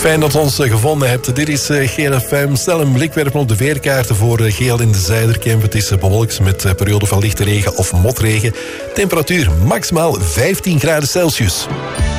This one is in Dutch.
Fijn dat je ons gevonden hebt. Dit is GLFM. Stel een blik werpen op de weerkaarten voor geel in de Zijderkemp. Het is bewolkt met periode van lichte regen of motregen. Temperatuur maximaal 15 graden Celsius.